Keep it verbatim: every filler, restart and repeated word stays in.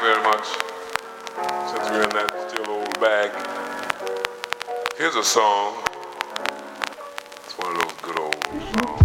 you very much. Since we're in that still old bag, here's a song. It's one of those good old songs.